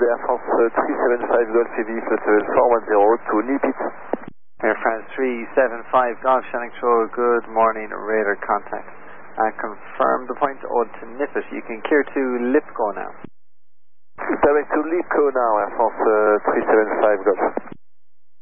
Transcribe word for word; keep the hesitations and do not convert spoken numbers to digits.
Air France uh, three seven five Golf Heavy, flight level four one zero to Nipit. Air France three seven five Golf Shannon Control, good morning, radar contact. Uh, confirm the point on to Nippet. You can clear to Lipco now. Direct to Lipco now, Air France uh, three seven five Golf.